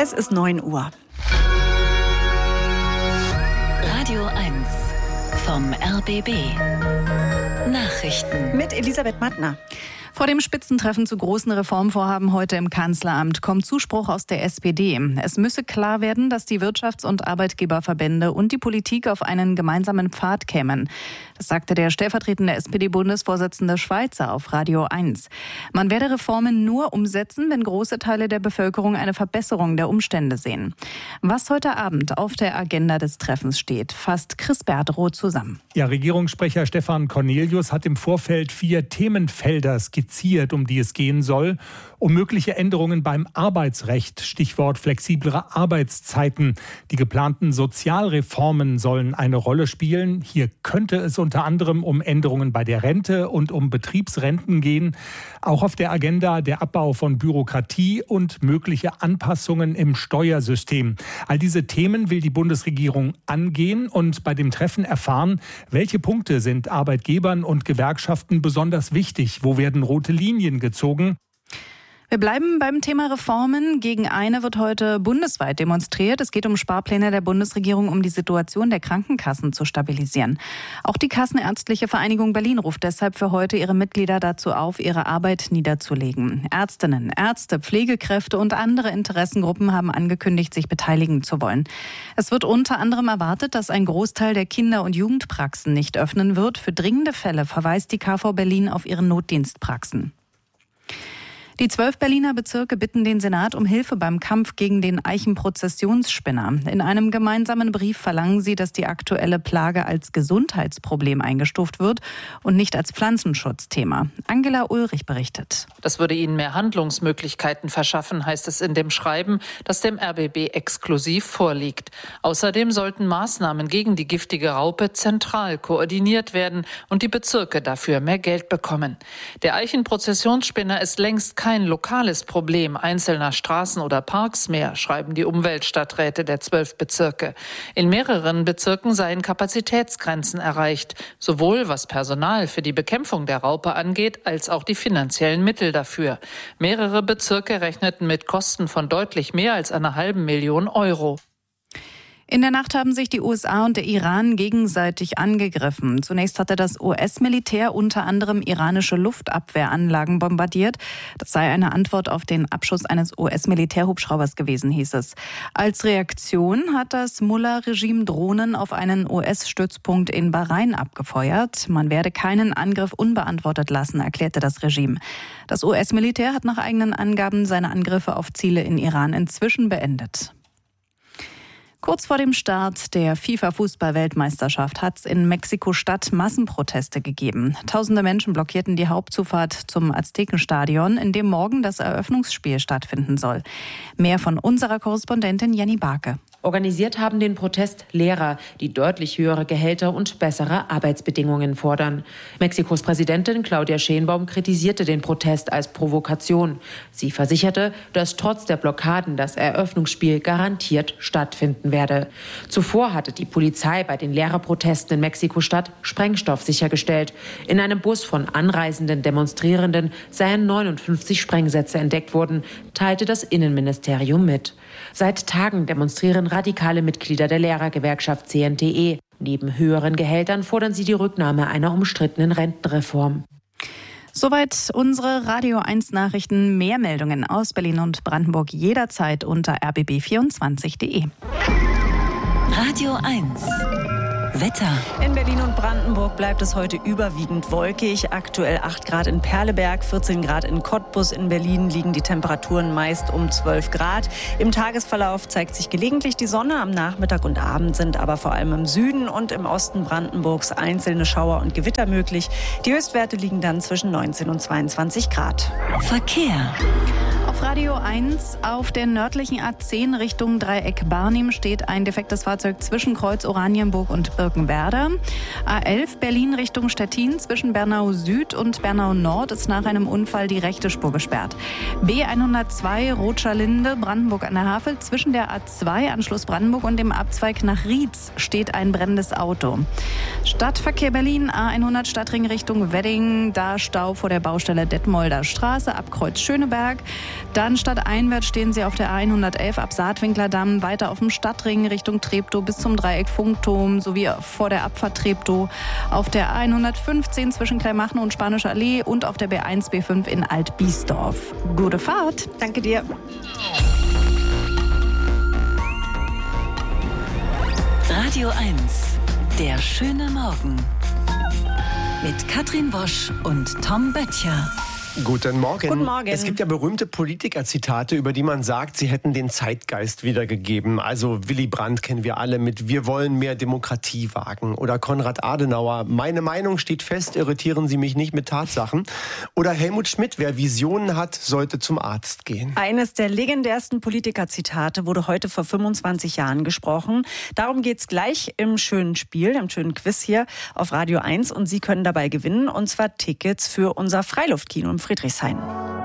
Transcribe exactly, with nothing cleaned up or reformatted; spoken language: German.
Es ist neun Uhr. Radio eins vom R B B. Nachrichten. Mit Elisabeth Mattner. Vor dem Spitzentreffen zu großen Reformvorhaben heute im Kanzleramt kommt Zuspruch aus der S P D. Es müsse klar werden, dass die Wirtschafts- und Arbeitgeberverbände und die Politik auf einen gemeinsamen Pfad kämen. Das sagte der stellvertretende S P D-Bundesvorsitzende Schweizer auf Radio eins. Man werde Reformen nur umsetzen, wenn große Teile der Bevölkerung eine Verbesserung der Umstände sehen. Was heute Abend auf der Agenda des Treffens steht, fasst Chris Berderoth zusammen. Ja, Regierungssprecher Stefan Cornelius hat im Vorfeld vier Themenfelder skizziert, um die es gehen soll. Um mögliche Änderungen beim Arbeitsrecht, Stichwort flexiblere Arbeitszeiten. Die geplanten Sozialreformen sollen eine Rolle spielen. Hier könnte es unter anderem um Änderungen bei der Rente und um Betriebsrenten gehen. Auch auf der Agenda der Abbau von Bürokratie und mögliche Anpassungen im Steuersystem. All diese Themen will die Bundesregierung angehen und bei dem Treffen erfahren, welche Punkte sind Arbeitgebern und Gewerkschaften besonders wichtig, wo werden rote Linien gezogen. Wir bleiben beim Thema Reformen. Gegen eine wird heute bundesweit demonstriert. Es geht um Sparpläne der Bundesregierung, um die Situation der Krankenkassen zu stabilisieren. Auch die Kassenärztliche Vereinigung Berlin ruft deshalb für heute ihre Mitglieder dazu auf, ihre Arbeit niederzulegen. Ärztinnen, Ärzte, Pflegekräfte und andere Interessengruppen haben angekündigt, sich beteiligen zu wollen. Es wird unter anderem erwartet, dass ein Großteil der Kinder- und Jugendpraxen nicht öffnen wird. Für dringende Fälle verweist die K V Berlin auf ihre Notdienstpraxen. Die zwölf Berliner Bezirke bitten den Senat um Hilfe beim Kampf gegen den Eichenprozessionsspinner. In einem gemeinsamen Brief verlangen sie, dass die aktuelle Plage als Gesundheitsproblem eingestuft wird und nicht als Pflanzenschutzthema. Angela Ulrich berichtet. Das würde ihnen mehr Handlungsmöglichkeiten verschaffen, heißt es in dem Schreiben, das dem R B B exklusiv vorliegt. Außerdem sollten Maßnahmen gegen die giftige Raupe zentral koordiniert werden und die Bezirke dafür mehr Geld bekommen. Der Eichenprozessionsspinner ist längst kein lokales Problem einzelner Straßen oder Parks mehr, schreiben die Umweltstadträte der zwölf Bezirke. In mehreren Bezirken seien Kapazitätsgrenzen erreicht, sowohl was Personal für die Bekämpfung der Raupe angeht, als auch die finanziellen Mittel dafür. Mehrere Bezirke rechneten mit Kosten von deutlich mehr als einer halben Million Euro. In der Nacht haben sich die U S A und der Iran gegenseitig angegriffen. Zunächst hatte das U S-Militär unter anderem iranische Luftabwehranlagen bombardiert. Das sei eine Antwort auf den Abschuss eines U S-Militärhubschraubers gewesen, hieß es. Als Reaktion hat das Mullah-Regime Drohnen auf einen U S-Stützpunkt in Bahrain abgefeuert. Man werde keinen Angriff unbeantwortet lassen, erklärte das Regime. Das U S-Militär hat nach eigenen Angaben seine Angriffe auf Ziele in Iran inzwischen beendet. Kurz vor dem Start der FIFA-Fußball-Weltmeisterschaft hat es in Mexiko-Stadt Massenproteste gegeben. Tausende Menschen blockierten die Hauptzufahrt zum Aztekenstadion, in dem morgen das Eröffnungsspiel stattfinden soll. Mehr von unserer Korrespondentin Jenny Barke. Organisiert haben den Protest Lehrer, die deutlich höhere Gehälter und bessere Arbeitsbedingungen fordern. Mexikos Präsidentin Claudia Sheinbaum kritisierte den Protest als Provokation. Sie versicherte, dass trotz der Blockaden das Eröffnungsspiel garantiert stattfinden werde. Zuvor hatte die Polizei bei den Lehrerprotesten in Mexiko-Stadt Sprengstoff sichergestellt. In einem Bus von anreisenden Demonstrierenden seien neunundfünfzig Sprengsätze entdeckt worden, teilte das Innenministerium mit. Seit Tagen demonstrieren radikale Mitglieder der Lehrergewerkschaft C N T E. Neben höheren Gehältern fordern sie die Rücknahme einer umstrittenen Rentenreform. Soweit unsere Radio eins Nachrichten. Mehr Meldungen aus Berlin und Brandenburg jederzeit unter r b b vierundzwanzig punkt de. Radio eins. Wetter. In Berlin und Brandenburg bleibt es heute überwiegend wolkig. Aktuell acht Grad in Perleberg, vierzehn Grad in Cottbus. In Berlin liegen die Temperaturen meist um zwölf Grad. Im Tagesverlauf zeigt sich gelegentlich die Sonne. Am Nachmittag und Abend sind aber vor allem im Süden und im Osten Brandenburgs einzelne Schauer und Gewitter möglich. Die Höchstwerte liegen dann zwischen neunzehn und zweiundzwanzig Grad. Verkehr. Auf Radio eins auf der nördlichen A zehn Richtung Dreieck Barnim steht ein defektes Fahrzeug zwischen Kreuz Oranienburg und Birkenwerder. A elf Berlin Richtung Stettin zwischen Bernau Süd und Bernau Nord ist nach einem Unfall die rechte Spur gesperrt. B hundertzwei Rotscher-Linde Brandenburg an der Havel zwischen der A zwei Anschluss Brandenburg und dem Abzweig nach Rietz steht ein brennendes Auto. Stadtverkehr Berlin A hundert Stadtring Richtung Wedding, da Stau vor der Baustelle Detmolder Straße ab Kreuz Schöneberg. Dann stadteinwärts stehen Sie auf der A hundertelf ab Saatwinklerdamm, weiter auf dem Stadtring Richtung Treptow bis zum Dreieck Funkturm sowie vor der Abfahrt Treptow, auf der A hundertfünfzehn zwischen Kleinmachnow und Spanische Allee und auf der B eins B fünf in Alt-Biesdorf. Gute Fahrt. Danke dir. Radio eins, der schöne Morgen. Mit Katrin Wosch und Tom Böttcher. Guten Morgen. Guten Morgen. Es gibt ja berühmte Politiker-Zitate, über die man sagt, sie hätten den Zeitgeist wiedergegeben. Also Willy Brandt kennen wir alle mit "Wir wollen mehr Demokratie wagen" oder Konrad Adenauer: "Meine Meinung steht fest, irritieren Sie mich nicht mit Tatsachen." Oder Helmut Schmidt: "Wer Visionen hat, sollte zum Arzt gehen." Eines der legendärsten Politiker-Zitate wurde heute vor fünfundzwanzig Jahren gesprochen. Darum geht's gleich im schönen Spiel, im schönen Quiz hier auf Radio eins. Und Sie können dabei gewinnen, und zwar Tickets für unser Freiluftkino im Friedrichshain.